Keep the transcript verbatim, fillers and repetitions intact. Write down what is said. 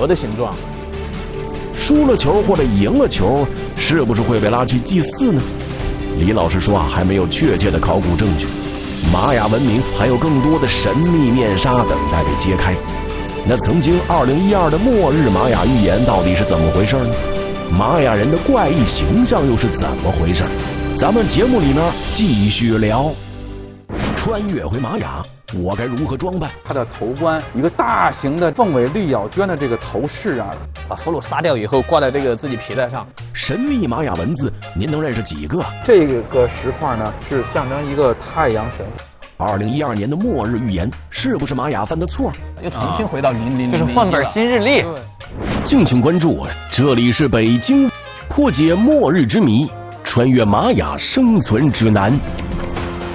蛇的形状。 输了球或者赢了球，是不是会被拉去祭祀呢？李老师说啊，还没有确切的考古证据。玛雅文明还有更多的神秘面纱等待被揭开。那曾经二零一二的末日玛雅预言到底是怎么回事呢？玛雅人的怪异形象又是怎么回事？咱们节目里呢继续聊。穿越回玛雅，我该如何装扮？ 他的头冠，一个大型的凤尾绿咬鹃的这个头饰啊， 把俘虏杀掉以后挂在这个自己皮带上。 神秘玛雅文字，您能认识几个？ 这个石块呢，是象征一个太阳神。 二零一二年的末日预言，是不是玛雅犯的错？ 又重新回到零零零， 就是换本新日历。 敬请关注，这里是北京，破解末日之谜，穿越玛雅生存指南。